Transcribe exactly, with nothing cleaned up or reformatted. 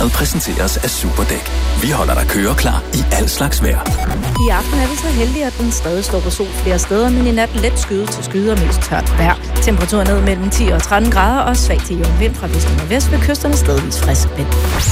Vejret præsenteres af Superdæk. Vi holder dig køreklar i al slags vejr. I aften er vi så heldige, at den stadig står på sol flere steder, men i nat let skyde til skyde og mest tørt vejr. Temperaturen ned mellem ti og tretten grader og svag til jævn vind fra vest og nordvest ved kysterne stedvis frisk vind.